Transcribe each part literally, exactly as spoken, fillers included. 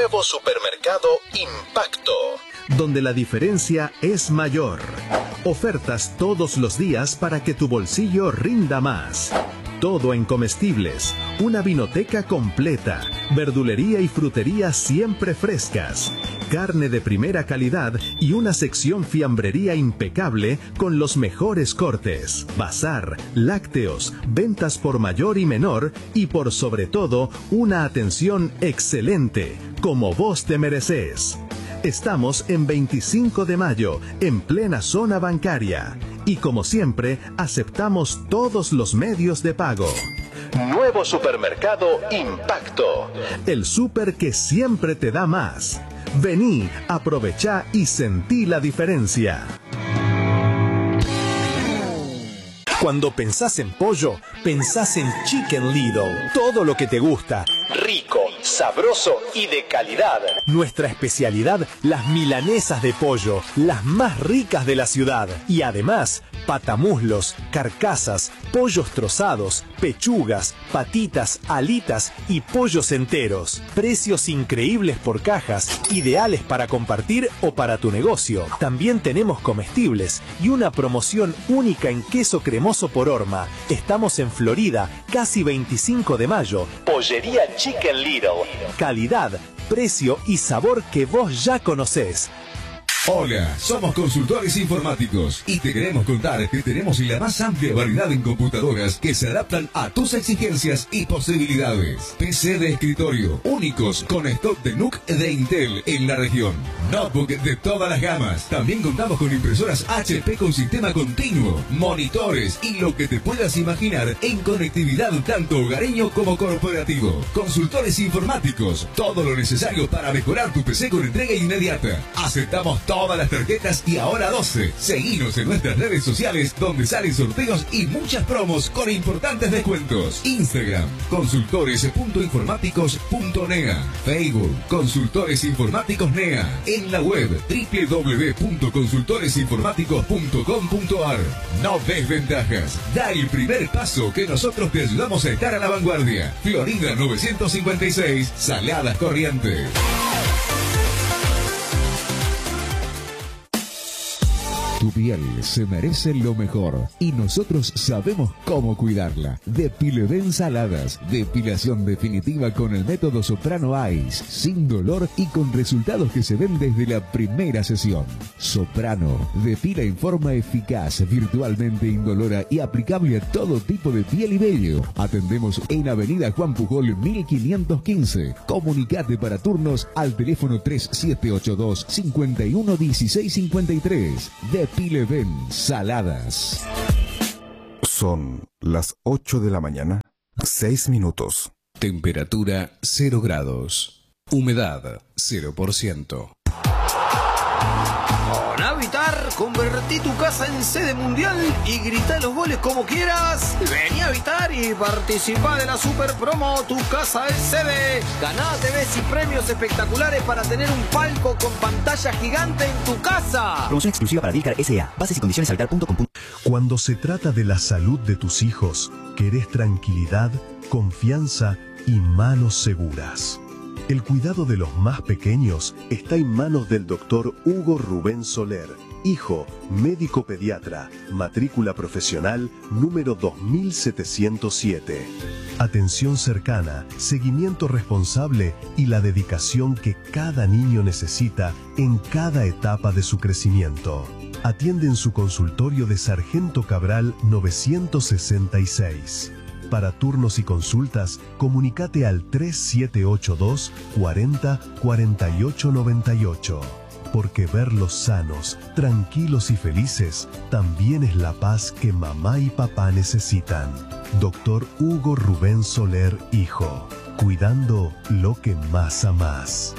Nuevo supermercado Impacto, donde la diferencia es mayor. Ofertas todos los días para que tu bolsillo rinda más. Todo en comestibles, una vinoteca completa, verdulería y frutería siempre frescas, carne de primera calidad y una sección fiambrería impecable con los mejores cortes, bazar, lácteos, ventas por mayor y menor y por sobre todo una atención excelente, como vos te mereces. Estamos en veinticinco de mayo, en plena zona bancaria. Y como siempre, aceptamos todos los medios de pago. Nuevo supermercado Impacto, el súper que siempre te da más. Vení, aprovechá y sentí la diferencia. Cuando pensás en pollo, pensás en Chicken Little. Todo lo que te gusta. Rico, sabroso y de calidad. Nuestra especialidad, las milanesas de pollo, las más ricas de la ciudad. Y además, patamuslos, carcasas, pollos trozados, pechugas, patitas, alitas y pollos enteros. Precios increíbles por cajas, ideales para compartir o para tu negocio. También tenemos comestibles y una promoción única en queso cremoso por horma. Estamos en Florida, casi veinticinco de mayo. Pollería Chicken Little. Calidad, precio y sabor que vos ya conocés. Hola, somos consultores informáticos y te queremos contar que tenemos la más amplia variedad en computadoras que se adaptan a tus exigencias y posibilidades. P C de escritorio, únicos con stock de N U C de Intel en la región. Notebook de todas las gamas. También contamos con impresoras H P con sistema continuo, monitores y lo que te puedas imaginar en conectividad tanto hogareño como corporativo. Consultores informáticos, todo lo necesario para mejorar tu P C con entrega inmediata. Aceptamos todo todas las tarjetas y ahora doce. Seguinos en nuestras redes sociales donde salen sorteos y muchas promos con importantes descuentos. Instagram, consultores punto informáticos punto n e a. Facebook, Consultores Informáticos N E A. En la web doble u doble u doble u punto consultores informáticos punto com punto a r. No ves ventajas. Da el primer paso que nosotros te ayudamos a estar a la vanguardia. Florida novecientos cincuenta y seis, Saladas Corrientes. Tu piel se merece lo mejor y nosotros sabemos cómo cuidarla. Depileven Saladas, depilación definitiva con el método Soprano Ice, sin dolor y con resultados que se ven desde la primera sesión. Soprano, depila en forma eficaz, virtualmente indolora y aplicable a todo tipo de piel y vello. Atendemos en Avenida Juan Pujol mil quinientos quince. Comunicate para turnos al teléfono tres siete ocho dos, cinco uno uno seis cinco tres. Depileven Saladas. Son las ocho de la mañana, seis minutos. Temperatura cero grados. Humedad cero por ciento. Con Habitar, convertí tu casa en sede mundial y grita los goles como quieras. Vení a Habitar y participá de la super promo Tu Casa es Sede. Ganá T Vs y premios espectaculares para tener un palco con pantalla gigante en tu casa. Promoción exclusiva para Dilcar S A. Bases y condiciones habitar punto com. Cuando se trata de la salud de tus hijos, querés tranquilidad, confianza y manos seguras. El cuidado de los más pequeños está en manos del doctor Hugo Rubén Soler, hijo, médico pediatra, matrícula profesional número dos mil setecientos siete. Atención cercana, seguimiento responsable y la dedicación que cada niño necesita en cada etapa de su crecimiento. Atiende en su consultorio de Sargento Cabral novecientos sesenta y seis. Para turnos y consultas, comunícate al tres siete ocho dos, cuarenta, cuarenta y ocho noventa y ocho. Porque verlos sanos, tranquilos y felices también es la paz que mamá y papá necesitan. Doctor Hugo Rubén Soler, hijo. Cuidando lo que más amás.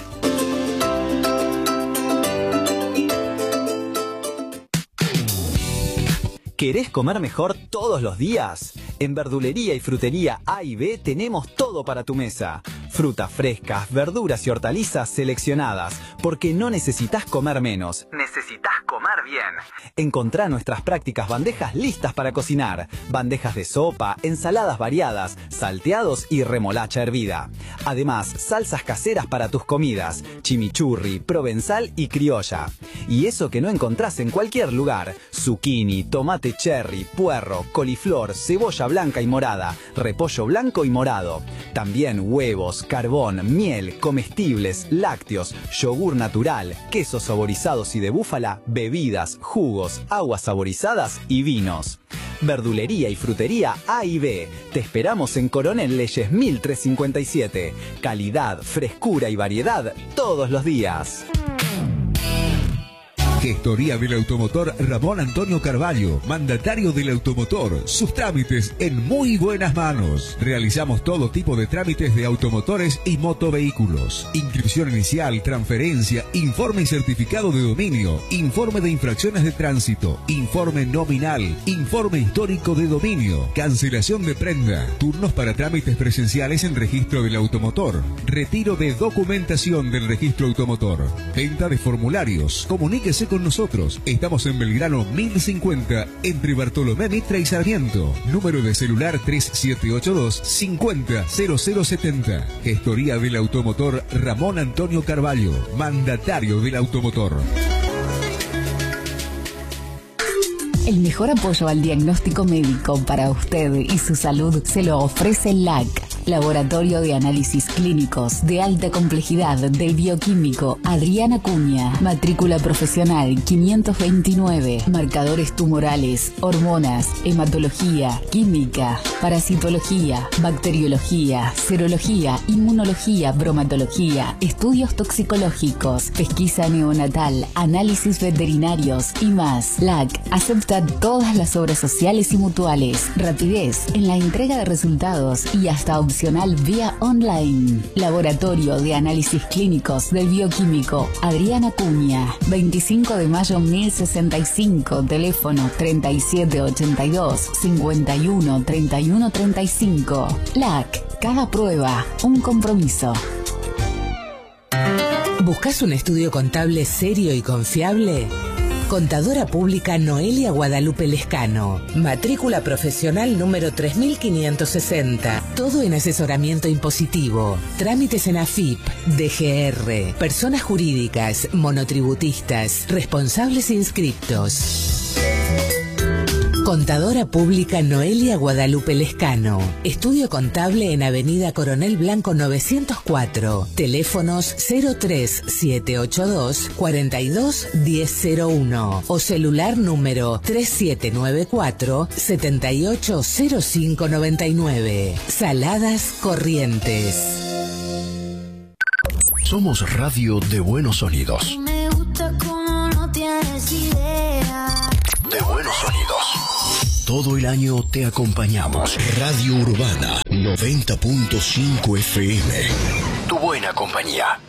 ¿Querés comer mejor todos los días? En Verdulería y Frutería A y B tenemos todo para tu mesa. Frutas frescas, verduras y hortalizas seleccionadas, porque no necesitas comer menos. Necesitas comer bien. Encontrá nuestras prácticas bandejas listas para cocinar. Bandejas de sopa, ensaladas variadas, salteados y remolacha hervida. Además, salsas caseras para tus comidas, chimichurri, provenzal y criolla. Y eso que no encontrás en cualquier lugar: zucchini, tomate cherry, puerro, coliflor, cebolla blanca y morada, repollo blanco y morado. También huevos, carbón, miel, comestibles, lácteos, yogur natural, quesos saborizados y de búfala, bebidas, jugos, aguas saborizadas y vinos. Verdulería y frutería A y B. Te esperamos en Coronel Leyes mil trescientos cincuenta y siete. Calidad, frescura y variedad todos los días. Gestoría del Automotor Ramón Antonio Carvalho, mandatario del automotor. Sus trámites en muy buenas manos. Realizamos todo tipo de trámites de automotores y motovehículos. Inscripción inicial, transferencia, informe y certificado de dominio, informe de infracciones de tránsito, informe nominal, informe histórico de dominio, cancelación de prenda, turnos para trámites presenciales en registro del automotor, retiro de documentación del registro automotor, venta de formularios. Comuníquese con nosotros. Estamos en Belgrano mil cincuenta, entre Bartolomé Mitra y Sarmiento. Número de celular tres siete ocho dos, cincuenta, cero cero setenta. Gestoría del Automotor Ramón Antonio Carvalho, mandatario del automotor. El mejor apoyo al diagnóstico médico para usted y su salud se lo ofrece L A C, Laboratorio de Análisis Clínicos de Alta Complejidad del Bioquímico Adrián Acuña. Matrícula profesional quinientos veintinueve. Marcadores tumorales, hormonas, hematología, química, parasitología, bacteriología, serología, inmunología, bromatología, estudios toxicológicos, pesquisa neonatal, análisis veterinarios y más. L A C acepta todas las obras sociales y mutuales. Rapidez en la entrega de resultados y hasta opcional vía online. Laboratorio de Análisis Clínicos del Bioquímico Adrián Acuña, veinticinco de mayo mil sesenta y cinco, teléfono treinta y siete ochenta y dos, cincuenta y uno, treinta y uno treinta y cinco. L A C, cada prueba, un compromiso. ¿Buscas un estudio contable serio y confiable? Contadora Pública Noelia Guadalupe Lescano. Matrícula profesional número tres mil quinientos sesenta. Todo en asesoramiento impositivo. Trámites en A F I P, D G R, personas jurídicas, monotributistas, responsables inscriptos. Contadora Pública Noelia Guadalupe Lescano. Estudio contable en Avenida Coronel Blanco novecientos cuatro. Teléfonos cero tres siete ocho dos, cuarenta y dos, diez cero uno o celular número tres siete nueve cuatro, setenta y ocho cero cinco noventa y nueve. Saladas Corrientes. Somos radio de buenos sonidos. Me gusta como no tienes idea. De buenos sonidos. Todo el año te acompañamos. Radio Urbana noventa punto cinco F M. Tu buena compañía.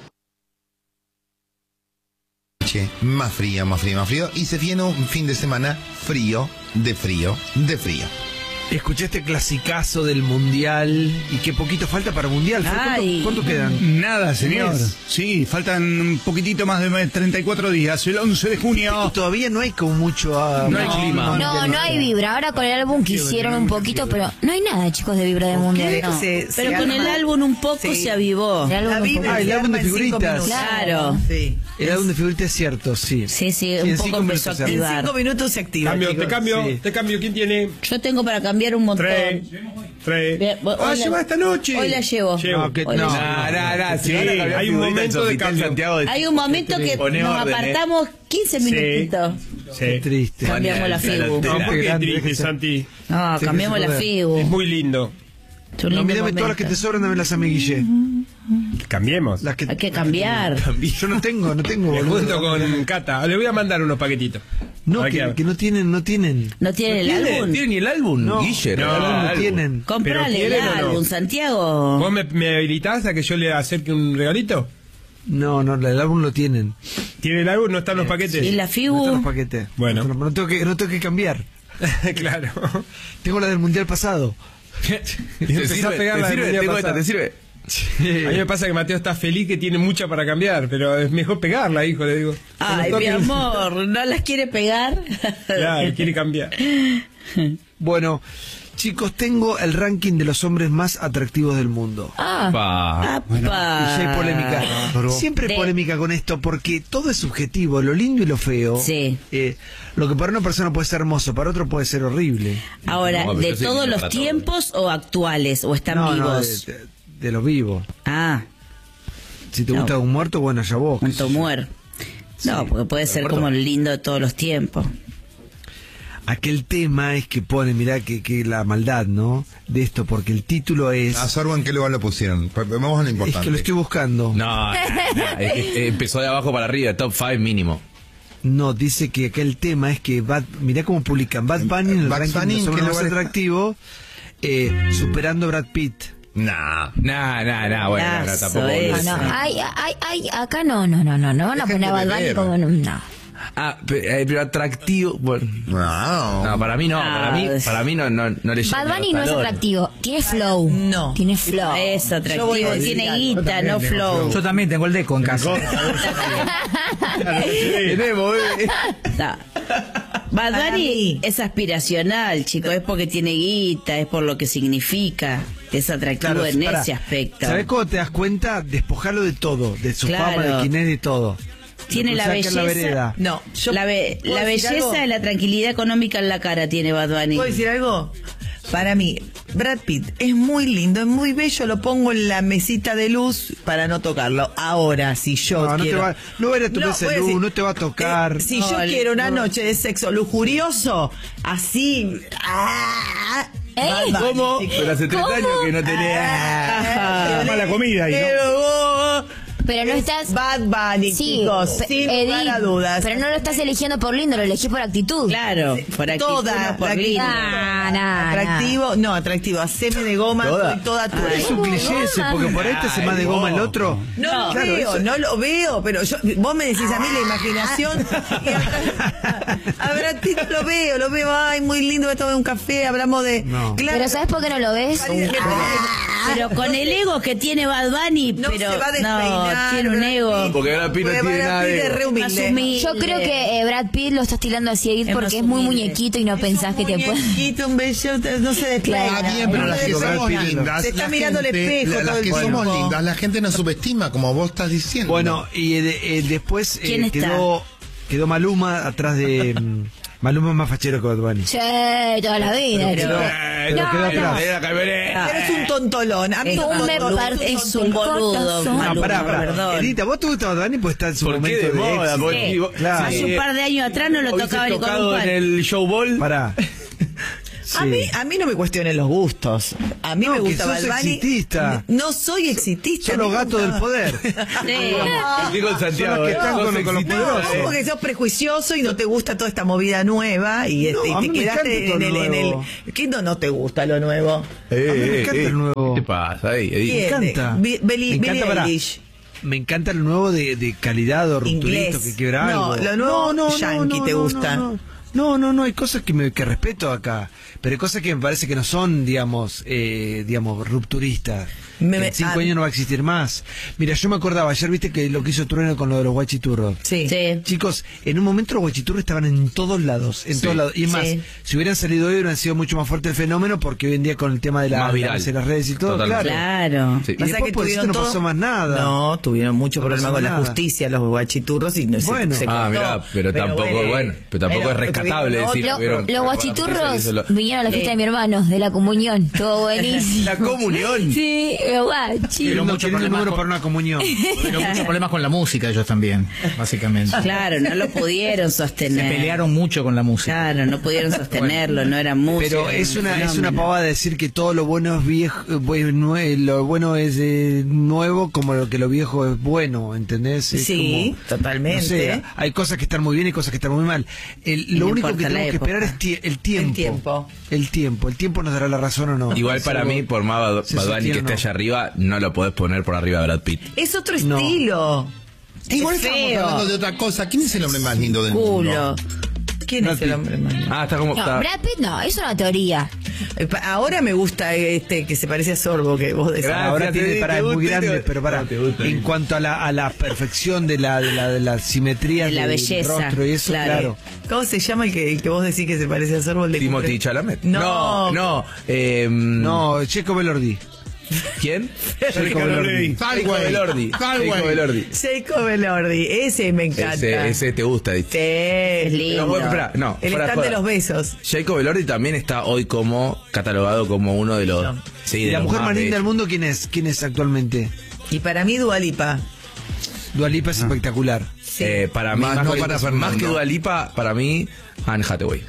Más frío, más frío, más frío. Y se viene un fin de semana frío, de frío, de frío. Escuché este clasicazo del Mundial y que poquito falta para Mundial. ¿Cuánto, cuánto quedan? Nada, señor. Sí, faltan un poquitito más de treinta y cuatro días. El once de junio. Y todavía no hay como mucho... Uh, no, no hay clima. No, no hay vibra. Ahora con el álbum quisieron un poquito, pero no hay nada, chicos, de vibra de Mundial. No. Se, pero se con arma. El álbum un poco sí. se avivó. El álbum, La vibra ah, el álbum de figuritas. Claro. Sí. El álbum de figuritas es cierto, sí. Sí, sí, un poco empezó a activar. En cinco minutos se activa. Cambio, chicos. te cambio, sí. te cambio. ¿Quién tiene? Yo tengo para cambiar un montón. Tres. Tres. Bien, ah, lleva esta noche. Hoy la llevo. llevo. No, que, hoy no, la no, no, no, sí, hay un momento de cambio. Santiago de hay un momento que nos orden, apartamos quince minutitos. Sí. sí. Triste. Cambiamos la figu. No, ¿por qué triste, Santi? No, cambiamos la figu. Es muy lindo. No, mírame todas las que te sobran, dame las a mi Guille. Cambiemos. Las que, Hay que cambiar. Yo no tengo, no tengo. Me junto con Cata. Le voy a mandar unos paquetitos. No, que, que, que no tienen, no tienen. ¿No tienen ¿No el tiene, álbum? ¿Tienen el álbum? No, Guille, no, el álbum no álbum. tienen. Comprale el álbum, no? Santiago. ¿Vos me, me habilitás a que yo le acerque un regalito? No, no, el álbum lo tienen. ¿Tiene el álbum? ¿No están los paquetes? ¿Y la figu? No están los paquetes. Bueno. No, no, tengo, que, no tengo que cambiar. Claro. Tengo la del Mundial pasado. ¿Te sirve? ¿Te sirve? Tengo esta, ¿te sirve? Sí. A mí me pasa que Mateo está feliz que tiene mucha para cambiar, pero es mejor pegarla, hijo, le digo. Ay, mi amor, ¿no las quiere pegar? Claro, quiere cambiar. Bueno, chicos, tengo el ranking de los hombres más atractivos del mundo. Ah, Pa. Bueno, y ya hay polémica. Siempre hay De- polémica con esto porque todo es subjetivo, lo lindo y lo feo. Sí. Eh, lo que para una persona puede ser hermoso, para otro puede ser horrible. Ahora, No, pero ¿de yo soy todos lindo los para tiempos o actuales? ¿O están No, no, vivos? de, de- de los vivos. Ah. Si te No. gusta un muerto, bueno, ya vos. Un muerto. No, porque puede ser muerto. como el lindo de todos los tiempos. Aquel tema es que pone, mirá que, que la maldad, ¿no? De esto, porque el título es... A Sorbo, ¿en qué lugar lo pusieron? Vamos a lo importante. Es que lo estoy buscando. No, no, no, es que empezó de abajo para arriba, top cinco mínimo. No, dice que aquel tema es que Bad, mirá cómo publican Bad Bunny en el Bad ranking Bunny, de los ¿en qué hombres más lugar está? atractivos, eh, superando a Brad Pitt. Nah, nah, nah, nah, bueno, no, no, tampoco. No, no, ay, ay, ay, acá no, no, no, no, no van a Dejen poner a de Bad Bunny beber. como no. no. Ah, pero, eh, pero atractivo, bueno. No. No, para mí no, para mí, para mí no, no, no le llega. Bad Bunny no es atractivo, tiene flow. No. Tiene flow. Es atractivo, tiene guita, no flow. Yo también tengo el deco en casa. Tenemos, bebé. Está. Bad Bunny es aspiracional, chicos, es porque tiene guita, es por lo que significa, es atractivo Claro, en pará. ese aspecto. ¿Sabés cómo te das cuenta? Despojarlo de todo, de su Claro. fama, de quién es, de todo. Tiene Lo la saca en la belleza, vereda. no, la, be- ¿puedo la decir belleza algo? y la tranquilidad económica en la cara tiene Bad Bunny. ¿Puedo decir algo? Para mí, Brad Pitt es muy lindo, es muy bello, lo pongo en la mesita de luz para no tocarlo. Ahora, si yo No, no quiero... te va, no va a ir a tu mesa voy de a luz, decir, no te va a tocar. eh, si No, yo el- quiero una no. noche de sexo lujurioso, así... ah, ¿Eh? Bad Bunny, ¿Cómo? chicos. Pero hace tres ¿Cómo? años que no tenés. Ah, mala comida ahí, ¿no? Pero, Pero no estás. Bad Bunny, Sí, chicos, pe- sin Edith, lugar a dudas. Pero no lo estás eligiendo por lindo, lo elegís por actitud. Claro, por actitud, Toda no por la lindo. Nah, nah, atractivo, no, atractivo, haceme de goma, ¿Toda? soy toda tuya. Es un cliché ese, porque por ahí te hace más de goma el otro. No, lo Claro, veo, eso- no lo veo, pero yo, vos me decís a mí la imaginación. y a, a Brad Pitt lo veo, lo veo, ay, muy lindo, voy a tomar un café, hablamos de. No. Claro, Pero ¿sabes por qué no lo ves? Pero con el ego que tiene Bad Bunny, no pero se va a no, despeinar. tiene un Brad ego. Pitt. Porque Brad Pitt no Porque tiene Brad nada Pitt de es ego. re humilde. Más humilde. Yo creo que eh, Brad Pitt lo estás tirando así, Edith, Es porque más es muy humilde. muñequito y no pensás que te puede. Un muñequito, un bello, no se despeina. Está bien, pero no las se que despeina. somos lindas. Se está la mirando el gente- espejo la- todo Las el que tiempo. somos lindas, la gente nos subestima, como vos estás diciendo. Bueno, y eh, de- eh, después eh, ¿Quién está? quedó, quedó Maluma atrás de... mm, Maluma es más fachero que Bad Bunny. Che, toda la vida, Pero chico. quedó- No, quedó no. atrás. Era camioneta. Pero es un tontolón. A mí Es un un tontolón. boludo, es un boludo. corazón. No, Maluma, pará, pará. perdón. Edita, ¿vos te gusta Bad Bunny? Pues está en su ¿Por qué momento de de moda? éxito. Porque- Sí. Claro. Hace un par de años atrás no lo ¿Hubiese tocaba ni con un tocado en palo. el showball? Pará. A mí, a mí no me cuestionen los gustos. A mí No, me que gusta sos Bad Bunny. exitista. No soy exitista. Son los me gatos del gusta- poder. Estoy con Santiago. Son los que eh. están con- Sos con los exitoso, poderosos. No, eh. porque sos prejuicioso y no te gusta toda esta movida nueva y, este, No, a y mí te me quedaste encanta en todo el, lo en nuevo. el... ¿Qué no, no te gusta lo nuevo? Eh, A mí me eh, encanta eh. el nuevo. ¿Qué te pasa ahí, Edith? Me ¿Quién? encanta. Bi- Billie- Me encanta, Billie pará. Eilish. Me encanta lo nuevo de, de calidad o rupturito Inglés. que quiebra No, algo. lo nuevo yankee te gusta. No, no. No, no, no, hay cosas que, me, que respeto acá, pero hay cosas que me parece que no son, digamos, eh, digamos, rupturistas. Me- Que me- en cinco ah. años no va a existir más. Mira, yo me acordaba, ayer viste que lo que hizo Trueno con lo de los guachiturros. Sí. Sí. Chicos, en un momento los guachiturros estaban en todos lados, en Sí. todos lados. Y es más, Sí. si hubieran salido hoy hubieran sido mucho más fuerte el fenómeno porque hoy en día con el tema de la, Más viral. de las redes y todo, Totalmente. claro. Claro. Sí. Y después por eso no pasó más nada. No, tuvieron mucho No problema pasó con la nada. justicia, los guachiturros y no se- Bueno. se, Ah, cortó. mirá, pero tampoco, bueno, pero tampoco pero es rescatable tuvieron decir, otro- tuvieron- Los guachiturros Eso lo- vinieron a la fiesta de mi hermano, de la comunión. Estuvo buenísimo. La comunión. Sí, los guachi. Pero No mucho tienen problema número con- para una comunión. Pero muchos problemas con la música ellos también, básicamente. Claro, no lo pudieron Se sostener. pelearon mucho con la música. Claro, no pudieron sostenerlo, no era música. Pero es una es una fenómeno. pavada decir que todo lo bueno es viejo, eh, bueno, eh, lo bueno es eh, nuevo como lo que lo viejo es bueno, ¿entendés? Es Sí, como- totalmente. no sé, hay cosas que están muy bien y cosas que están muy mal. El- Y lo no único que importa la tenemos que época. esperar es tie- el tiempo. El tiempo. El tiempo. El tiempo nos dará la razón o no. Igual Eso para mí, por más Bad se Bad Bunny sostiene que o esté no. allá arriba, no lo podés poner por arriba de Brad Pitt. Es otro No. estilo. Igual Es estamos feo. hablando de otra cosa. ¿Quién es el hombre más lindo del Culo. mundo? ¿Quién Brad es el Pitt. hombre más lindo? Ah, está como... No, está- Brad Pitt no, es una teoría. Eh, pa- Ahora me gusta este que se parece a Sorbo, que vos decís. Gracias, Ahora te- tiene, te para, es muy gusta, grande, te- pero para, no, te gusta. en cuanto a la, a la perfección de la, de la, de la simetría De la del belleza, rostro y eso, claro. ¿Cómo se llama el que, el que vos decís que se parece a Sorbo? El de Timothy Cumple- Chalamet. No. no. no eh, No, Checo Elordi. ¿Quién? Jacob Elordi. Jacob Elordi. Jacob Elordi. Jacob Elordi, ese me encanta. Ese, ese te gusta, Sí, es lindo. No, bueno, espera, no, El fuera de stand de joda. los besos. Jacob Elordi también está hoy como catalogado como uno de los... Sí, ¿Y de la los mujer más linda bellos. del mundo quién es? ¿Quién es actualmente? Y para mí Dua Lipa. Dua Lipa es espectacular. Eh, para mí, Más más, no que, para más Fernando. que Dua Lipa, para mí, Anne Hathaway.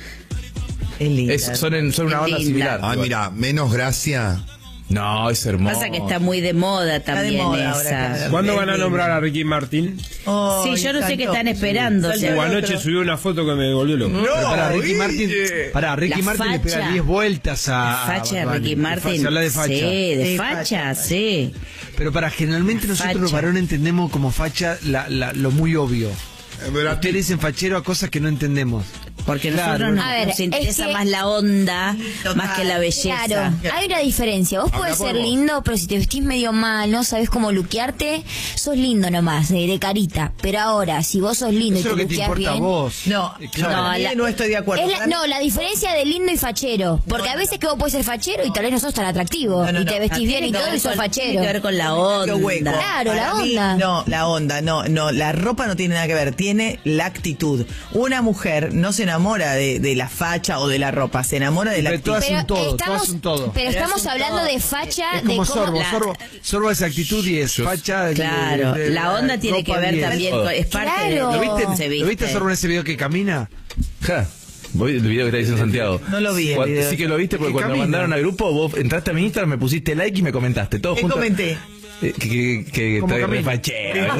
Es linda. Es- son, en- son una Es banda linda. similar. Ah, mira, menos gracia. No, es hermoso. Pasa que está muy de moda también moda ahora, esa. claro. ¿Cuándo Es van a lindo. nombrar a Ricky Martin? Oh, Sí, yo no sé qué saltó. están esperando. o sea, Uh, anoche subió una foto que me volvió loco. Pero para Ricky Guille. Martin, para Ricky La Martin le pega facha. diez vueltas a, La a facha de Bad Bunny. Ricky Martin. Se habla de facha. Sí, de Sí, facha, facha. sí. Pero para generalmente nosotros Facha. los varones entendemos como facha la, la- lo muy obvio. Brad Ustedes dicen fachero a cosas que no entendemos. Porque Claro. nosotros nos, A ver, nos interesa es que- más la onda, Total. más que la belleza. Claro, hay una diferencia. Vos Habla podés por ser vos. lindo, pero si te vestís medio mal, no sabes cómo luquearte, sos lindo nomás, de, de carita. Pero ahora, si vos sos lindo Eso es y lo te que te luqueás importa bien... a vos. No, Eh, claro. no, No, la- no estoy de acuerdo. Es la- no, la diferencia de lindo y fachero. Porque a veces que vos podés ser fachero y tal vez no sos tan atractivo. No, no, y no. te vestís bien y Tiene que todo ver y sos con- fachero. Tiene que ver con la Qué onda. hueco. Claro, la Para mí, onda. no, la onda, no, no, la ropa no tiene nada que ver, tiene la actitud. Una mujer no se enamora de, de la facha o de la ropa, se enamora de la Pero actitud. todas un todo, estamos, todas un todo. pero Pero estamos es un hablando todo. de facha, Es de como cómo... sorbo, la- sorbo, sorbo es actitud y es facha. de- Claro, de- de- la onda tiene que ropa ver diez. también con, es parte Claro. de ¿Lo cómo viste, se ¿Lo viste a Sorbo en ese video que camina? Ja. Voy el video que está diciendo Santiago. No lo vi el Cuando- video. Sí que lo viste porque Que cuando camina. me mandaron al grupo, vos entraste a mi Instagram, me pusiste like y me comentaste. Todos ¿Qué juntos. comenté? Eh, Que, que, que ¿Cómo trae camina? refachero.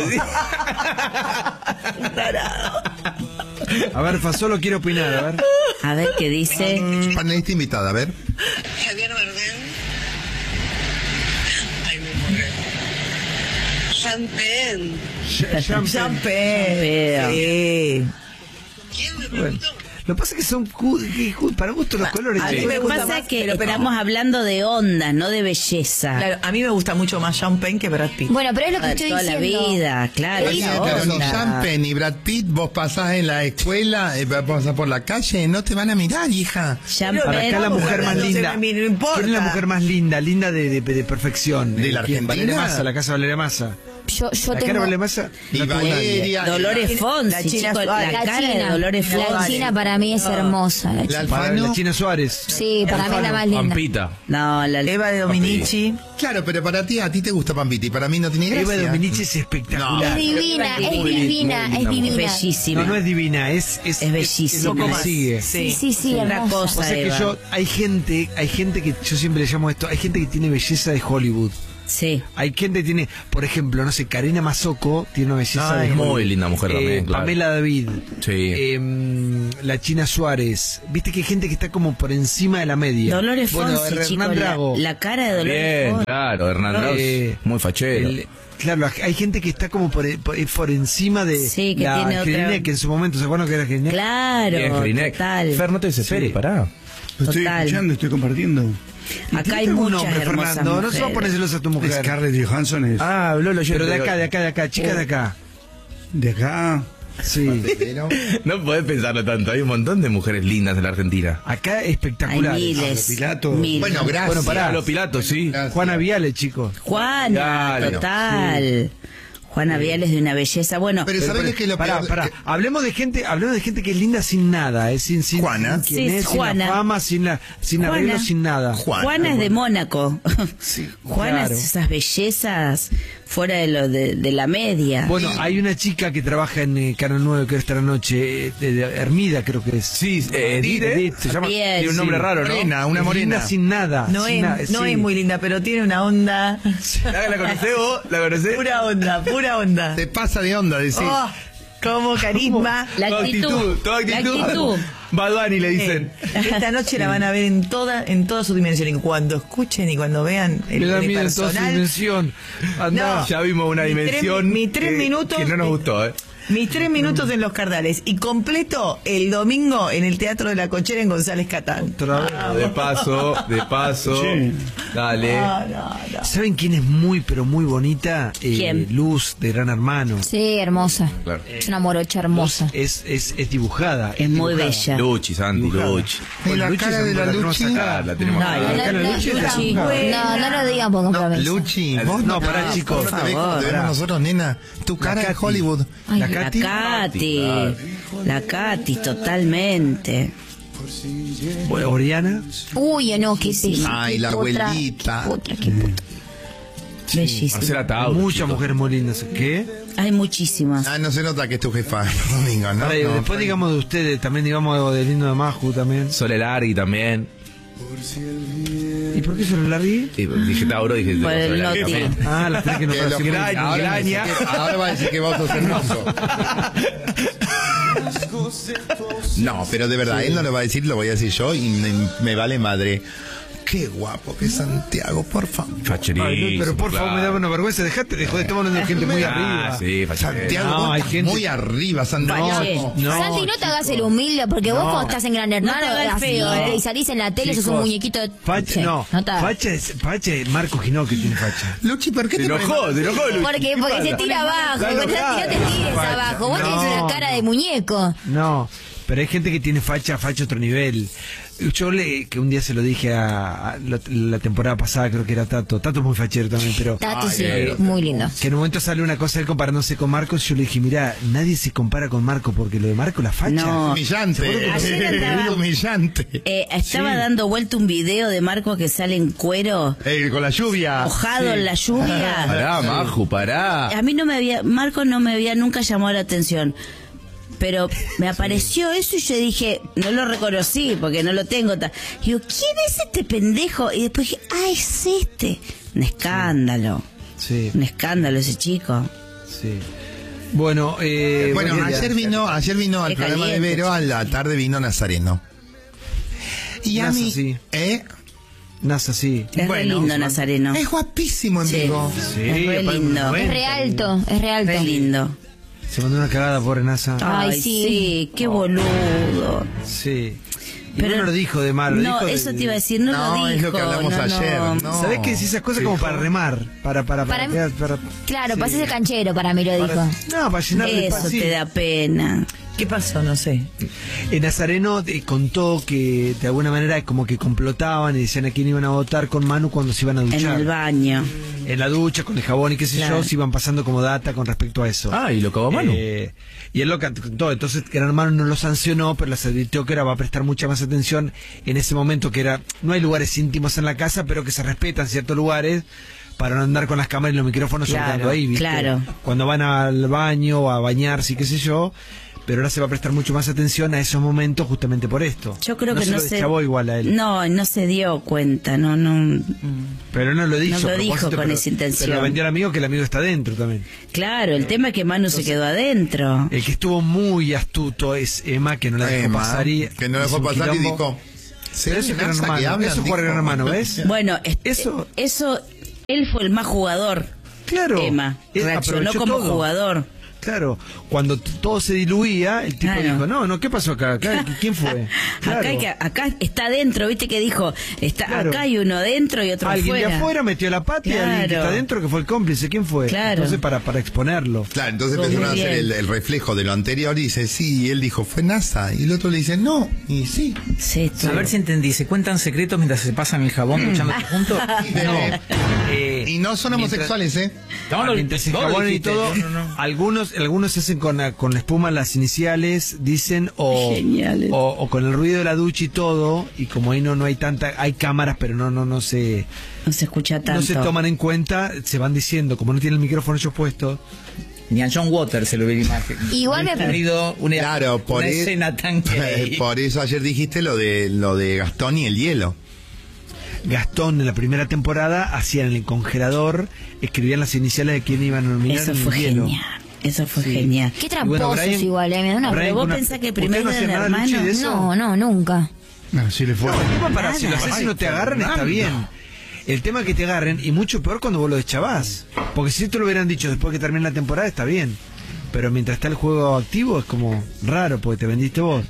A ver, Fasolo quiere opinar, a ver. A ver qué dice. Panelista invitada, a ver. Javier Bardem. Ay, me muero. Champagne. Champagne. Sí. Bueno, lo que pasa es que son ju- que ju- para gusto los colores. a mí chicos. me Lo que gusta pasa más, es que pero- pero- estamos hablando de onda, no de belleza. Claro, a mí me gusta mucho más Champagne que Brad Pitt. Bueno, pero es lo que Toda- estoy toda la diciendo. vida, claro. Sí, esa Pero ni onda. Champagne ni Brad Pitt, vos pasás en la escuela, eh, pasás por la calle, no te van a mirar, hija. Champagne. Para acá la mujer más no se linda. me- no importa. ¿Quién es la mujer más linda? Linda de, de, de perfección. ¿De la ¿Quién? Argentina? Valeria Massa, la casa de Valeria Massa. Yo, yo La tengo... cara de Valeria Massa. Y no tuvo nadie. Valeria. Dolores La Fonsi, China chicos, Suárez. la La cara de China. Dolores La Fonsi. China para mí es hermosa. La La China. Para Alfano. la China Suárez. Sí, para mí es la más linda. Pampita. No, la Eva de Dominici. Claro, pero para ti, a ti te gusta Pampita y para mí no tiene gracia. Eva de Dominici es espectacular. Es divina, es Muy divina, linda es mujer. divina. es bellísima. No, no es divina, es, es, Es bellísima. Es lo que Es- sigue. Sí, sí, sí, Otra hermosa. cosa. O sea que Eva. yo, hay gente, hay gente que yo siempre le llamo esto, hay gente que tiene belleza de Hollywood. Sí. Hay gente que tiene, por ejemplo, no sé, Karina Mazzocco tiene una belleza Ah, de es Hollywood. muy linda mujer también, Eh, claro. Pamela David. Sí. em, la China Suárez. Viste que hay gente que está como por encima de la media. Dolores Bueno, Fonsi, Hernán chicos, la, Drago. la cara de Dolores Bien, Fonsi. claro, Hernán Drago es Eh, muy fachero. el- claro, hay gente que está como por, por, por encima de Sí, que la tiene otra- Jelinek, que en su momento, ¿se acuerdan que era Jelinek? Claro, Bien, Jelinek. total. Fer, no te desesperes, Sí. pará. Lo estoy Total. escuchando, estoy compartiendo. Acá hay Tiene un muchas nombre, hermosas Fernando, no se va a mujeres. poner celosa a tu mujer. Scarlett Johansson es Ah, habló lo Pero de acá, de acá, de acá, chica de acá. de acá. Sí. No podés pensarlo tanto, hay un montón de mujeres lindas en la Argentina. Acá espectacular. Hay miles. Pilato. miles. Bueno, gracias. Bueno, pará. Pablo Pilato, sí. Gracias. Juana Viale, chicos. Juana, Claro, total. Juana Viales de una belleza. Bueno, Pero ¿sabés qué es lo Pará, peor? pará. Que- Hablemos de gente, hablemos de gente que es linda sin nada, eh, sin, sin, Juana. sin quién Sí, es, Juana. sin la fama, sin la, sin Juana. arreglo, sin nada. Juana. Juana es de Mónaco. Juana claro. es esas bellezas fuera de lo de, de la media. Bueno, hay una chica que trabaja en eh, Canal nueve que esta noche, eh, de, de Hermida creo que es. Sí, eh, Edith, Edith, se llama, Bien, tiene un nombre sí. raro, ¿no? Morena, una Es morena. linda sin nada. No, sin es, na- no sí. es muy linda, pero tiene una onda. ¿La, la conocés vos? ¿La conocés? Pura onda, pura onda. Te pasa de onda, decir. Oh, como carisma. La Toda actitud. toda La actitud. actitud. Bad Bunny le dicen. Eh, esta noche la van a ver en toda en toda su dimensión y cuando escuchen y cuando vean el Me da miedo en toda su personal. dimensión. Andá. No. Ya vimos una Mi tres- dimensión mi tres que, minutos que no nos de- gustó, ¿eh? Mis tres minutos en Los Cardales y completo el domingo en el Teatro de la Cochera en González Catán. Ah, de paso, de paso. Sí. Dale. No, no, no. ¿Saben quién es muy, pero muy bonita? Eh, ¿Quién? Luz, de Gran Hermano. Sí, hermosa. Claro. Es una morocha hermosa. Es, es, es dibujada. Es muy dibujada. bella. Luchi, Santi, Dibujada. Luchi. ¿Y la cara de la Luchi? Ah, la tenemos No, acá. no, cara de no, Luchi es Luchi. dibujada. No, no lo digan por compromiso. Luchi, vos No, no, pará, no, chicos. vos no te ves como te vemos Pará. nosotros, nena. Tu cara Katy. es Hollywood. Ay, La La Katy. Katy. La Katy, totalmente. Bueno, Oriana. Uy, no, qué es eso. Ay, la Qué potra, abuelita. qué potra, qué potra. Bellísima. Marcela Tauro. Muchas chicos. mujeres muy lindas. ¿Qué? Hay muchísimas. Ah, no se nota que es tu jefa, Domingo, ¿no? Pará, No, después digamos de ustedes, también digamos de Lindo de Maju también. Sole Largui también. ¿Y por qué se lo largué? Sí, dije Tauro, dije Por el Sole Largui Noti. también. Ah, las tres que no Que lo- Graña, ahora, Graña. ahora va a decir que vos sos hermoso. No, pero de verdad, él no lo va a decir, lo voy a decir yo y me, me vale madre. Qué guapo que es Santiago, por favor. Facherísimo. Ay, no, pero por favor, claro. me da una vergüenza. Dejate de joder, estamos hablando de gente muy Ah, arriba. sí, facherito. Santiago, No, vos hay estás gente- muy arriba, Santiago. Fache. No, Santi, no te hagas el humilde, porque vos No. cuando estás en Gran Hermano No te hagas así, feo, eh, eh. y salís en la tele, sos Chicos, un muñequito. Facha, Sí, no, no te hagas. facha es, facha es Marco Ginó que tiene facha. Luchi, ¿por qué Te te enojó, pones- te enojó, Luchi. Porque, porque se tira abajo, Está porque enojada. no te tires Facha. abajo, vos No. tenés una cara de muñeco. No, pero hay gente que tiene facha, facha a otro nivel. Yo le, que un día se lo dije a, a la, la temporada pasada, creo que era Tato. Tato es muy fachero también, pero Tato, Ay, sí, eh, muy lindo. que en un momento sale una cosa él comparándose con Marcos y yo le dije, mira, nadie se compara con Marco porque lo de Marco la facha. No. Humillante. Ayer andaba- Es humillante. Eh, estaba Sí. dando vuelta un video de Marco que sale en cuero, Eh, con la lluvia. mojado en la lluvia. Pará, Maju, pará. A mí no me había, Marco no me había nunca llamado la atención. Pero me apareció eso y yo dije, no lo reconocí porque no lo tengo. ta- Y digo, ¿quién es este pendejo? Y después dije, ah, es este. Un escándalo. Sí, Un escándalo ese chico. sí. Bueno, eh, Bueno, Valeria, ayer vino, ayer vino al Qué programa de caliente, Vero, a la tarde vino Nazareno. Y a Nasa, mí, sí. ¿eh? Nasa, sí. Es re Bueno, lindo Nazareno. Es guapísimo en Sí. vivo. Sí, Es re aparte lindo. muy Es bueno. re alto, es re alto. Re lindo. Se mandó una cagada, pobre Nasa. Ay, Ay, sí. sí, qué boludo. Sí. Y Pero- no lo dijo de malo. No, dijo de- eso te iba a decir, no, No, lo dijo. es lo que hablamos no, ayer, no. ¿no? ¿Sabés qué? Si esas cosas como para remar, para para para, Para- para- Claro, sí. pasás el canchero para mí, lo dijo. Para- no, para llenar de Eso paz, sí. te da pena. ¿Qué pasó? No sé. En Nazareno eh, contó que de alguna manera como que complotaban y decían a quién iban a votar con Manu cuando se iban a En duchar. el baño. En la ducha, con el jabón y qué sé Claro. yo, se iban pasando como data con respecto a eso. Ah, y lo cagó Manu. Eh, y él lo contó, entonces Gran Hermano no lo sancionó, pero les advirtió que era va a prestar mucha más atención en ese momento, que era, no hay lugares íntimos en la casa, pero que se respetan ciertos lugares para no andar con las cámaras y los micrófonos Claro, soltando ahí, ¿viste? claro. Cuando van al baño o a bañarse y qué sé yo, pero ahora se va a prestar mucho más atención a esos momentos justamente por esto. Yo creo no que se no lo se. deschavó igual a él. No, no se dio cuenta, no, no. Pero no lo dijo. No lo a dijo propósito, con pero- esa intención. Pero lo vendió al amigo, que el amigo está dentro también. Claro, el tema es que Manu se quedó adentro. El que estuvo muy astuto es Emma, que no la dejó Emma, pasar y... que no la hizo dejó un pasar y quilombo. dijo, Pero eso es Gran Nasa que Hermano, hablan, eso fue dijo. Gran Hermano, ¿ves? Bueno, este- Eso- eso, él fue el más jugador. Claro. Emma Él reaccionó aprovechó como todo. jugador. Claro, cuando t- todo se diluía, el tipo Claro. dijo, no, no, ¿qué pasó acá? ¿Acá? ¿Quién fue? Claro. Acá, hay que- acá está adentro, viste que dijo, está Claro. acá hay uno dentro y otro Alguien afuera. de afuera metió la pata y alguien que Claro. está adentro que fue el cómplice. ¿Quién fue? Claro. Entonces, para, para exponerlo. Claro, entonces Muy empezaron a bien. hacer el, el reflejo de lo anterior y dice, sí, y él dijo, fue NASA. Y el otro le dice, no, y sí. Sí, A ver si entendí, ¿se cuentan secretos mientras se pasan el jabón duchándose juntos? No. Eh, Y no son mientras- homosexuales, ¿eh? No, no, mientras se no lo enjabonan y dijiste, todo, no, no, no. algunos algunos se hacen con la, con la espuma las iniciales, dicen, o, Geniales. o, o con el ruido de la ducha y todo, y como ahí no no hay tanta, hay cámaras, pero no no no se no se escucha tanto. no se toman en cuenta, se van diciendo, como no tienen el micrófono ellos puesto. Ni a John Waters se lo ve la imagen. Igual me- Ha tenido una, Claro, por, una e- escena tan gay. por eso ayer dijiste lo de lo de Gastón y el hielo. Gastón en la primera temporada hacían en el congelador, escribían las iniciales de quién iban a nominar Eso en fue el hielo. genial. Eso fue Sí. genial. Qué Y bueno, tramposos Brian- igual, eh, me da una Brian, Pero vos una- pensás que ¿usted primero no hacía eran nada, Luchi, hermanos. de eso? No, no, nunca. No, sí le fue. No, el tema para si lo Nada. haces y no te agarran está bien. El tema es que te agarren, y mucho peor cuando vos lo deschavás. Porque si esto lo hubieran dicho después que termine la temporada, está bien. Pero mientras está el juego activo es como raro porque te vendiste vos.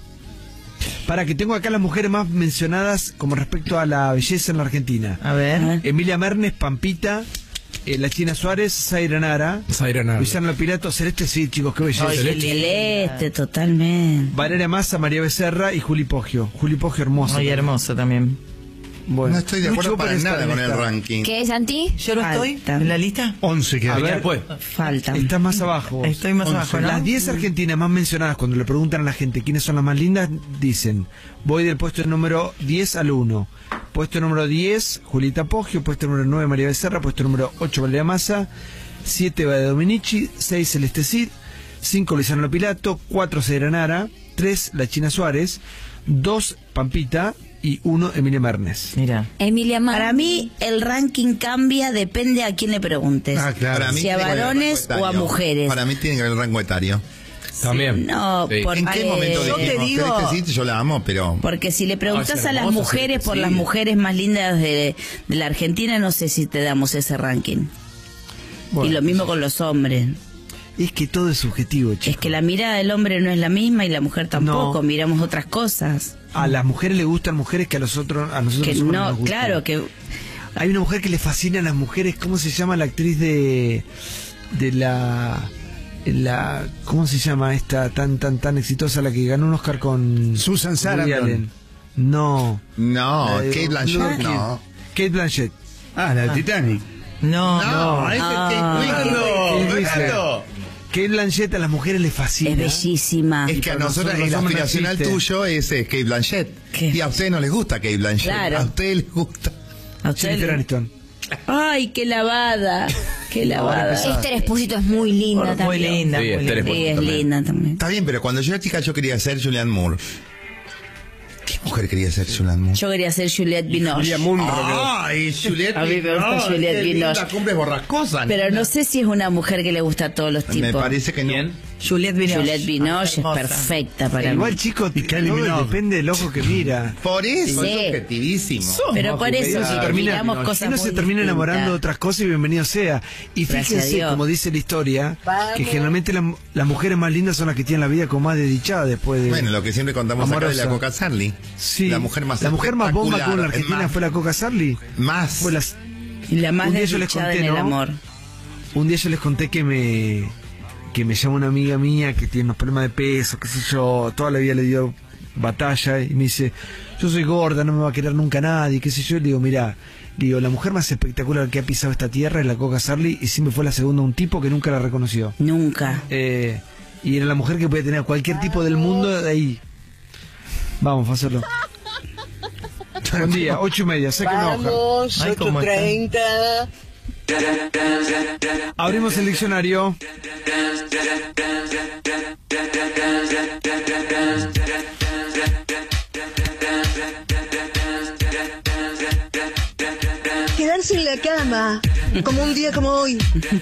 Para que tengo acá las mujeres más mencionadas como respecto a la belleza en la Argentina. A ver. Emilia Mernes, Pampita, eh, la China Suárez, Zaira Nara, Zaira Nara. Luciano Pilato, Celeste, sí, chicos, qué belleza. Ay, Celeste. Celeste, totalmente. Valeria Massa, María Becerra y Juli Poggio. Juli Poggio hermosa. Ay, hermosa también. Bueno, No estoy de acuerdo Lucho para Pérez nada está con en el esta. ranking. ¿Qué es, Santi? Yo no estoy Falta. en la lista. once que A ver, después. Falta. Estás más abajo. vos. Estoy más once. abajo, ¿no? Las diez argentinas más mencionadas, cuando le preguntan a la gente quiénes son las más lindas, dicen, voy del puesto número diez al uno. Puesto número diez, Julieta Poggio. Puesto número nueve, María Becerra. Puesto número ocho, Valeria Massa. siete, Eva de Dominici. seis, Celeste Cid. cinco, Luciano Pilato. cuatro, Zaira Nara. tres, la China Suárez. dos, Pampita. Y uno, Emilia Mernes. Mira. Emilia Mar. Para mí el ranking cambia, depende a quién le preguntes. Ah, claro. Para mí Si a tiene que ver el varones rango o a etario. mujeres. Para mí tiene que ver el rango etario. También. No, Sí. porque, ¿En qué momento yo te dijimos? digo- Celeste Cid, yo la amo, pero... porque si le preguntas Ay, es a las hermosa, mujeres Celeste por Cid. las mujeres más lindas de, de la Argentina, no sé si te damos ese ranking. Bueno, y lo mismo con los hombres. Es que todo es subjetivo, chicos. Es que la mirada del hombre no es la misma y la mujer tampoco, No. miramos otras cosas. A las mujeres le gustan mujeres que a los otros, a nosotros Que los hombres no, nos gustan. claro, que Hay una mujer que le fascina a las mujeres. ¿Cómo se llama la actriz de de la la cómo se llama esta tan tan tan exitosa, la que ganó un Oscar con Susan Woody Sarandon. Allen? No, No, La de Kate Blanchett, Blue Kid. no. Kate Blanchett. Ah, la de Titanic. No, No, no. ese es Ah. Kate Kate Winslet. Winslet. Kate Blanchett a las mujeres les fascina. es bellísima. Es que a para nosotros nosotros el los hombres no aspiracional existe. tuyo es eh, Kate Blanchett. ¿Qué? Y a ustedes no les gusta Kate Blanchett. Claro. A ustedes les gusta. ¿A usted Jennifer le- Aniston. Ay, qué lavada, qué lavada. Esther Espósito es muy linda muy también. linda. Sí, muy Esther linda. Sí, es también. linda también. Está bien, pero cuando yo era chica yo quería ser Julianne Moore. ¿Qué mujer quería ser Julianne Moore? Yo quería ser Juliette Binoche. Julia Munro. Ay, Juliette A mí me gusta Binoche, Juliette qué linda, Binoche. cumbres borrascosas. Pero nena. no sé si es una mujer que le gusta a todos los tipos. Me parece que no. ¿Quién? Juliette Binoche. Juliette Binoche es Hermosa. perfecta para Igual, mí. chicos, Kylie todo Minogue. depende del ojo que mira. Por eso, Sí. es objetivísimo. Pero por eso, Uno si se termina, miramos uno cosas se muy termina enamorando de distintas. otras cosas y bienvenido sea. Y Gracias a fíjense, Dios. como dice la historia, que generalmente la- las mujeres más lindas son las que tienen la vida como más desdichada después de... Bueno, lo que siempre contamos acá de la Amorosa. Coca Sarli. Sí. La mujer más La mujer más bomba que hubo en la espectacular, Argentina más- fue la Coca Sarli. Más. Fue las... Y la más Un día yo les desdichada conté, en el ¿no? amor. Un día yo les conté que me que me llama una amiga mía que tiene unos problemas de peso, qué sé yo, toda la vida le dio batalla y me dice, yo soy gorda, no me va a querer nunca nadie, qué sé yo, y le digo, mirá, le digo, la mujer más espectacular que ha pisado esta tierra es la Coca Sarli y siempre fue la segunda un tipo que nunca la reconoció. Nunca. Eh, y era la mujer que podía tener cualquier tipo del mundo de ahí. Vamos a hacerlo. Buen día, ocho y media, sé que no. Vamos, Ay, ¿cómo ocho treinta. Abrimos el diccionario. Quedarse en la cama, como un día como hoy.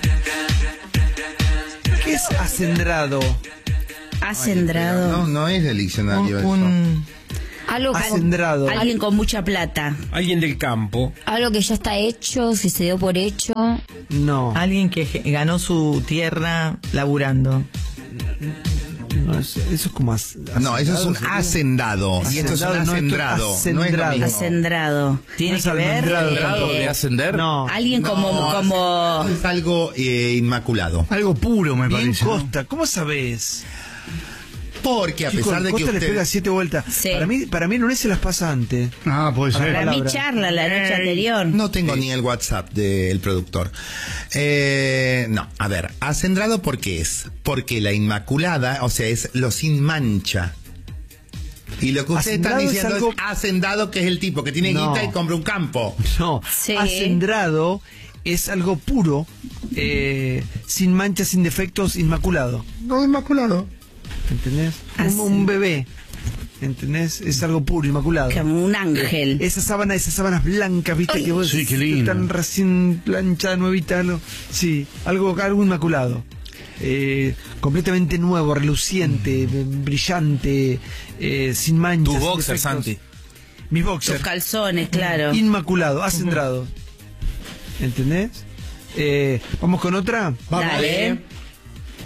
¿Qué es acendrado? Acendrado. No, no es del diccionario Un- eso. un- Algo, que- Acendrado. Alguien con mucha plata. Alguien del campo. algo que ya está hecho, si se dio por hecho. No. Alguien que ge- ganó su tierra laburando. No, eso, eso es como as- No, eso es un sería. hacendado. Y esto es un Hacendado, no, esto es acendrado. No es lo acendrado. mismo. Acendrado. Tiene No es que ver. almendrado eh, tampoco. ¿De ascender? No. Alguien como, No, como Es algo eh, inmaculado. Algo puro, me Bien parece. ¿no? Costa, ¿cómo sabés? Porque a Chicos, pesar de que Costa les usted... pega siete vueltas. Sí. Para mí, para mí el lunes se las pasa antes. Ah, puede ser. para mí palabra. charla la noche anterior. No tengo ni el WhatsApp del productor. Eh, no, a ver, acendrado ¿por qué es? Porque la Inmaculada, o sea, es lo sin mancha. Y lo que ustedes están Hacendrado es diciendo es, algo- hacendado, que es el tipo que tiene No. guita y compra un campo. No, Sí. acendrado es algo puro, eh, sin manchas, sin defectos, inmaculado. No, inmaculado. ¿Entendés? Un, Hacen- un bebé. ¿Entendés? Es algo puro, inmaculado. Como un ángel. Esa sábana, esas sábanas blancas, viste, Ay, que vos sí, qué decís, lindo. están recién planchadas, nuevitas, algo- sí, algo, algo inmaculado. Eh, completamente nuevo, reluciente, eh, brillante, eh, sin manchas. Tu sin boxer, defectos. Santi. Mis Tus boxers. calzones, claro. Inmaculado, acendrado. ¿Entendés? Eh, ¿Vamos con otra? Dale.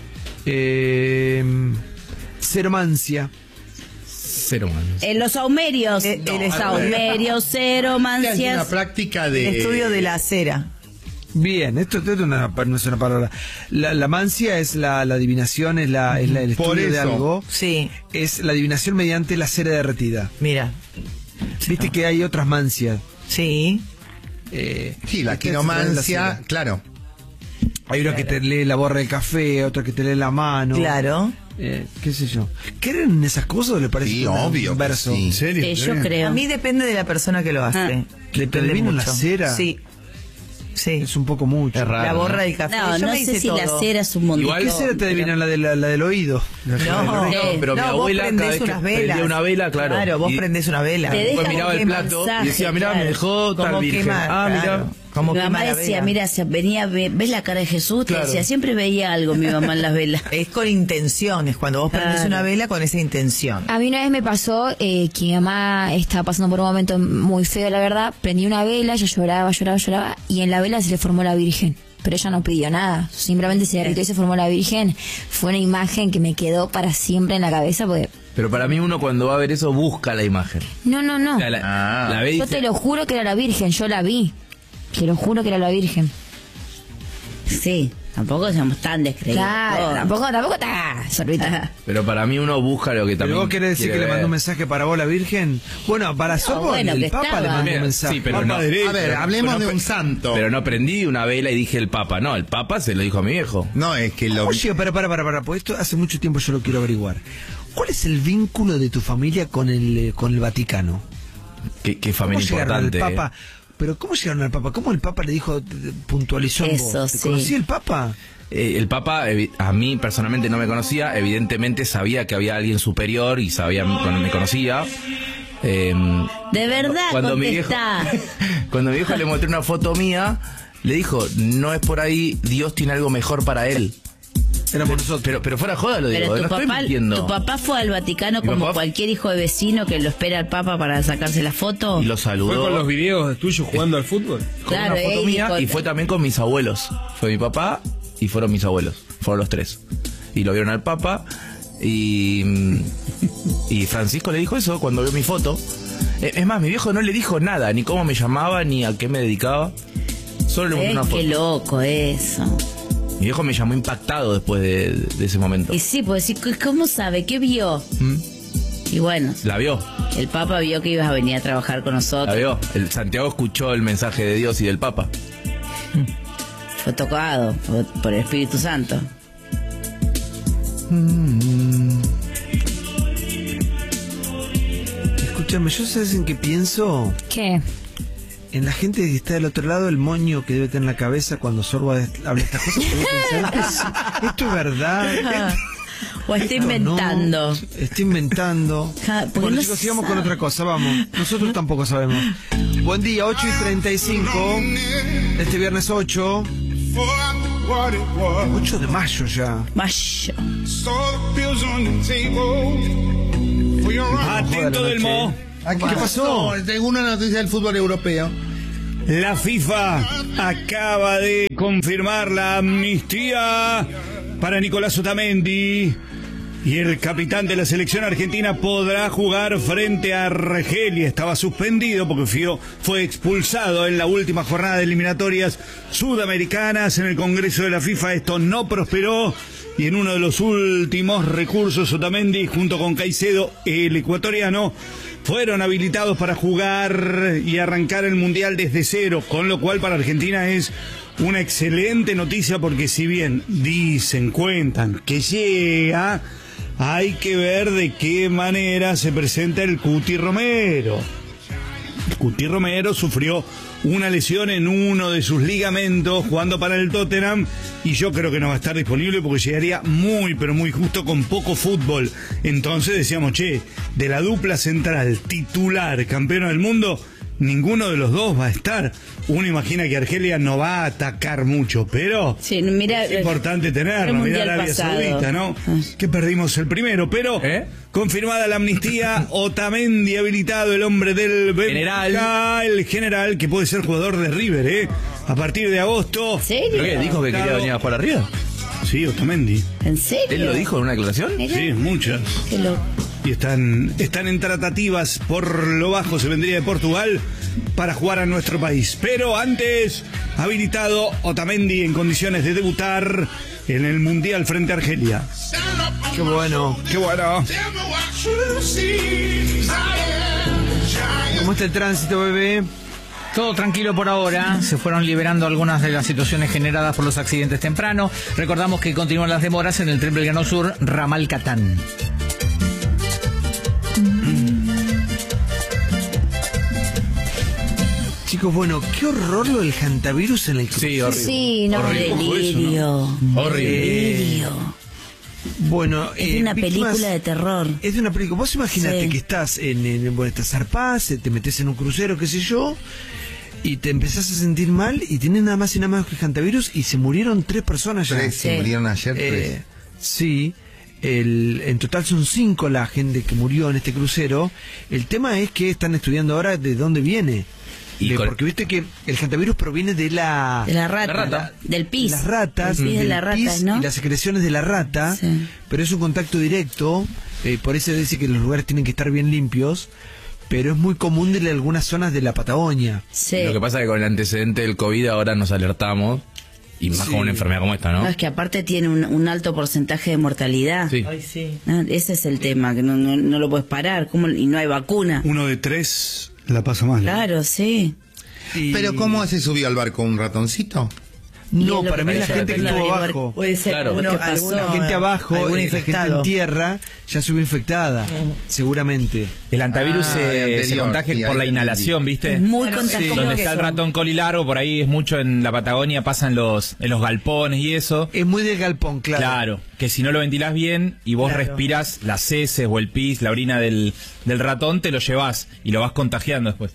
Eh, Ceromancia. Ceromancia. En los saumerios. Eh, En el los saumerios, Es ceromancias. una práctica El de... estudio de la cera. Bien, esto, esto no, no es una palabra. La, la mancia es la, la adivinación, es, la, es la, el Por estudio de eso. algo. Sí. Es la adivinación mediante la cera derretida. Mira. Viste que hay otras mancias. Sí. Eh, Sí, la esta es quiromancia, la cera. claro. Hay una que te lee la borra del café, otra que te lee la mano. Claro. Eh, qué sé yo. ¿Creen en esas cosas o le parece Sí, un obvio que verso? sí. ¿En serio? Sí, yo creo. A mí depende de la persona que lo hace. Ah. ¿Le Depende adivino la mucho. cera? Sí. Sí. Es un poco mucho. Es raro, La borra ¿no? del café. No, Yo no me sé hice si la todo. cera es un montón. Igual- ¿Qué cera te adivinan? La, de la, la del oído. La No, del oído. Sí. Pero mi no, vos abuela cada prendés vez que unas velas. prendía una vela, claro. Claro, vos y prendés una vela. Te después deja miraba el como plato mensaje, y decía, mirá, claro. me dejó tal Como virgen. quemar, Ah, mirá. claro. Como Mi quema mamá la decía, vela. mira, se venía, ve- ¿ves la cara de Jesús? Te Claro. decía, siempre veía algo mi mamá en las velas. Es con intenciones. Cuando vos prendés Claro. una vela con esa intención. A mí una vez me pasó eh, que mi mamá estaba pasando por un momento muy feo, la verdad. Prendí una vela, ella lloraba, lloraba, lloraba, y en la vela se le formó la Virgen. Pero ella no pidió nada, simplemente se derritió y se formó la Virgen. Fue una imagen que me quedó para siempre en la cabeza porque... Pero para mí uno cuando va a ver eso busca la imagen. No, no, no. La, la- Ah. la ve y Yo dice, te lo juro que era la Virgen, yo la vi. Te lo juro que era la Virgen. Sí, tampoco somos tan descreídos. Claro, tampoco, tampoco está, sorbita. pero para mí uno busca lo que ¿Pero también vos querés decir quiere que le mandó ver. un mensaje para vos la Virgen? Bueno, para Sorbo bueno, el que Papa estaba. le mandó un Bien, mensaje. sí, pero Papa no. derecho. A ver, hablemos Pero de no un pre- santo. Pero no prendí una vela y dije el Papa. No, el Papa se lo dijo a mi viejo. No, es que lo... Oye, para, para, para, para, porque esto hace mucho tiempo yo lo quiero averiguar. ¿Cuál es el vínculo de tu familia con el, eh, con el Vaticano? Qué, qué ¿Cómo familia llegaron al importante. Papa? Pero ¿cómo llegaron al Papa? ¿Cómo el Papa le dijo, eh, puntualizó en Eso, vos? ¿Te sí. conocí el Papa? Eh, el Papa evi- a mí personalmente no me conocía, evidentemente sabía que había alguien superior y sabía cuando me conocía. Eh, De verdad, cuando mi viejo, contestá. cuando mi viejo le mostré una foto mía, le dijo, no es por ahí, Dios tiene algo mejor para él. Éramos nosotros. Pero, pero fuera joda lo digo, Pero no tu estoy papá, mintiendo. tu papá fue al Vaticano Mi como papá- cualquier hijo de vecino que lo espera al Papa para sacarse la foto. Y lo ¿Fue saludó con los videos tuyos jugando al fútbol? con Claro, una foto eh, mía dijo- y fue también con mis abuelos. Fue mi papá y fueron mis abuelos. Fueron los tres. Y lo vieron al Papa y, y Francisco le dijo eso cuando vio mi foto. Eh, Es más, mi viejo no le dijo nada, ni cómo me llamaba, ni a qué me dedicaba. Solo le mostré Eh, una foto. qué loco eso. Mi viejo me llamó impactado después de, de ese momento. Y sí, pues sí, ¿cómo sabe? ¿Qué vio? ¿Mm? Y bueno, La vio, el Papa vio que ibas a venir a trabajar con la nosotros. vio. El Santiago escuchó el mensaje de Dios y del Papa. Fue tocado por, por el Espíritu Santo. Escúchame, ¿yo sabes en qué pienso? ¿Qué? En la gente que está del otro lado, el moño que debe tener en la cabeza cuando Sorbo habla estas cosas. porque debe pensar, "¿Es- ¿Esto es verdad? O está Esto inventando. no, está inventando. Ja, porque Bueno, no chicos, se sigamos sabe. con otra cosa, vamos. Nosotros tampoco sabemos. Buen día, ocho y treinta y cinco. Este viernes ocho. ocho de mayo ya. Mayo. Atento del Mo. ¿Qué pasó? Tengo una noticia del fútbol europeo. La FIFA acaba de confirmar la amnistía para Nicolás Otamendi y el capitán de la selección argentina podrá jugar frente a Argelia. Estaba suspendido porque fue, fue expulsado en la última jornada de eliminatorias sudamericanas en el Congreso de la FIFA. Esto no prosperó y en uno de los últimos recursos Otamendi junto con Caicedo, el ecuatoriano, fueron habilitados para jugar y arrancar el Mundial desde cero, con lo cual para Argentina es una excelente noticia porque si bien dicen, cuentan que llega, hay que ver de qué manera se presenta el Cuti Romero. El Cuti Romero sufrió una lesión en uno de sus ligamentos jugando para el Tottenham y yo creo que no va a estar disponible porque llegaría muy pero muy justo con poco fútbol. Entonces decíamos, che, de la dupla central titular campeona del mundo, ninguno de los dos va a estar. Uno imagina que Argelia no va a atacar mucho, pero Sí, mira, es importante el tenerlo. Mirá Mundial Arabia pasado. Saudita, ¿no? Que perdimos el primero, pero ¿Eh? confirmada la amnistía, Otamendi habilitado, el hombre del Benfica, el general, que puede ser jugador de River, ¿eh? A partir de agosto. ¿En serio? ¿Pero qué? ¿Dijo que quería venir a jugar arriba? Sí, Otamendi. ¿En serio? ¿Él lo dijo en una declaración? Mirá. Sí, muchas. Qué loco. Y están, están en tratativas por lo bajo, se vendría de Portugal, para jugar a nuestro país. Pero antes, habilitado Otamendi en condiciones de debutar en el Mundial frente a Argelia. Qué bueno. Qué bueno. ¿Cómo está el tránsito, bebé? Todo tranquilo por ahora, se fueron liberando algunas de las situaciones generadas por los accidentes temprano. Recordamos que continúan las demoras en el Tren Belgrano Sur, Ramal Catán. Chicos, bueno, qué horror lo del hantavirus en el crucero. Sí, horrible. Sí, no, Horrible. delirio. Horrible. Delirio. Bueno, Es eh, una víctimas- película de terror. Es de una película. Vos imaginate Sí. que estás en, en bueno, estás zarpás, eh, te metes en un crucero, qué sé yo, y te empezás a sentir mal y tienes nada más y nada más que el hantavirus y se murieron tres personas ya. Tres, se Sí. murieron ayer tres. Eh, sí, el, en total son cinco la gente que murió en este crucero. El tema es que están estudiando ahora de dónde viene. Y De- con- porque viste que el hantavirus proviene de la... De la rata. La rata. Del pis. Las ratas, El pis de del la rata, pis ¿no? y las secreciones de la rata, Sí. pero es un contacto directo, eh, por eso dice que los lugares tienen que estar bien limpios, pero es muy común de algunas zonas de la Patagonia. Sí. Lo que pasa es que con el antecedente del COVID ahora nos alertamos, y más Sí. con una enfermedad como esta, ¿no? No, es que aparte tiene un, un alto porcentaje de mortalidad. Sí. Ay, sí. Ah, ese es el tema, que no, no, no lo puedes parar. ¿Cómo? Y no hay vacuna. Uno de tres la pasa mal. Claro, sí. Y- Pero ¿cómo se subió al barco un ratoncito? Y es No, lo para que mí la parece, gente que depende estuvo del abajo, Puede ser Claro. alguno- ¿Qué pasó? alguno- la gente abajo, algún eh, la gente infectado. en tierra, ya subió infectada, seguramente. El antivirus Ah, se, el se anterior, contagia sí, por ahí la entendí. inhalación, ¿viste? Es muy Claro, contagioso. Donde que está el son- ratón colilargo, por ahí es mucho en la Patagonia, pasa en los, en los galpones y eso. Es muy del galpón, claro. Claro, que si no lo ventilás bien y vos Claro. respiras las heces o el pis, la orina del, del ratón, te lo llevas y lo vas contagiando después.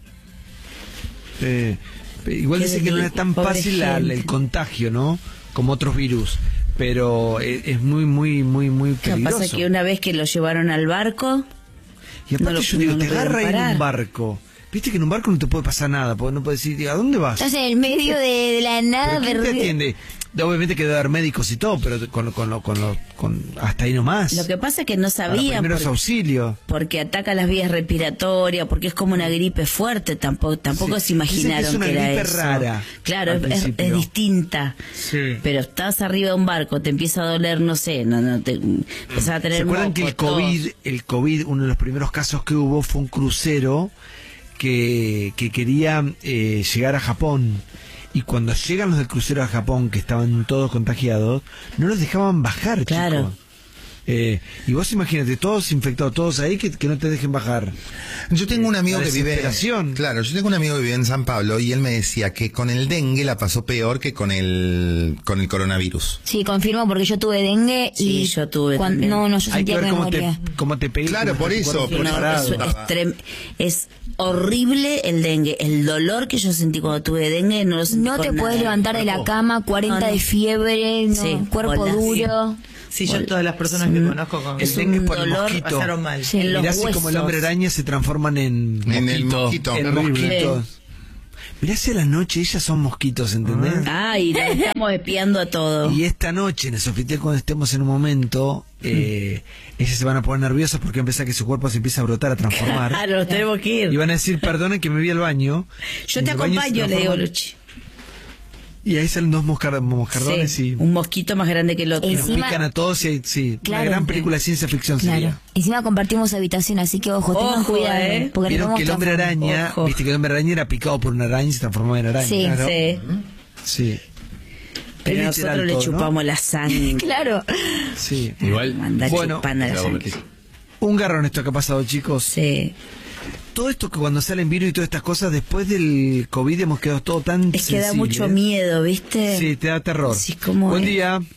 Eh, igual Qué dice que no es tan pobre fácil la- gente. el contagio, ¿no? Como otros virus, pero es, es muy, muy, muy, muy Lo que peligroso. pasa es que una vez que lo llevaron al barco, Y aparte no lo- yo digo, no lo te pueden agarra ahí en parar. un barco. Viste que en un barco no te puede pasar nada, porque no puedes decir, ¿a dónde vas? Estás en el medio de, de la nada, ¿Pero quién te perdido. atiende? Obviamente que debe haber médicos y todo, pero con, con, lo- con, lo- con hasta ahí nomás. lo que pasa es que no Para sabían primeros por- auxilios. porque ataca las vías respiratorias, porque es como una gripe fuerte, tampoco tampoco Sí. se imaginaron Dicen que es una que era gripe eso. rara, Claro, al es, es- principio. es distinta. Sí. Pero estás arriba de un barco, te empieza a doler, no sé, no, no te empezás a tener ¿Se acuerdan moco, que el tos? COVID, el COVID, uno de los primeros casos que hubo fue un crucero que, que quería eh, llegar a Japón? Y cuando llegan los del crucero a Japón, que estaban todos contagiados, no los dejaban bajar, Claro. chicos. Eh, y vos imagínate, todos infectados, todos ahí, que, que no te dejen bajar. Yo tengo un amigo La que vive. desesperación. Claro, yo tengo un amigo que vive en San Pablo y él me decía que con el dengue la pasó peor que con el con el coronavirus. Sí, confirmo porque yo tuve dengue Sí, y yo tuve cuan- también. no, no, yo Hay que sentía ver que me cómo te, moría. cómo te pegué. Claro, cómo por está tu eso, cuerpo por No, preparado. eso es, trem- es horrible el dengue. El dolor que yo sentí cuando tuve dengue no lo sentí No te con puedes nada. levantar de la cama, cuarenta No, no. de fiebre, no, Sí, cuerpo bolas. duro. Sí, yo todas las personas que conozco con El dengue es por el dolor, mosquito. pasaron mal. Sí. En los Mirá si como el huesos. hombre araña se transforman en En el Mosquito. mosquito. en Terrible. mosquitos. Mirá si a la noche ellas son mosquitos, ¿entendés? Ay, nos estamos espiando a todo. Y esta noche en el Sofitel, cuando estemos en un momento, eh, ellas se van a poner nerviosas porque empieza que su cuerpo se empieza a brotar, a transformar. Claro, nos tenemos que ir. Y van a decir, perdonen que me vi al baño. Yo Y te en el baño se acompaño, le digo, transforman- Luchi. Y ahí salen dos moscar- moscardones Sí, y, un mosquito más grande que el otro. y nos Encima- pican a todos. Y, sí, Claro. una gran película de ciencia ficción Claro. sería. Encima compartimos habitación, así que ojo, tengan Ojo, cuidado. eh. Porque nos Vieron vamos que el hombre transformando. araña, Ojo. viste que el hombre araña era picado por una araña y se transformaba en araña. Sí. Claro. Sí. Sí. Pero Es nosotros literal le todo, ¿no? chupamos la sangre. Claro. Sí. Igual. Anda Bueno, chupando la sangre. Un garrón esto que ha pasado, chicos. Sí. Todo esto que cuando salen virus y todas estas cosas, después del COVID hemos quedado todo tan Es que da sensible. mucho miedo, ¿viste? Sí, te da terror. Sí, ¿cómo Buen es? día.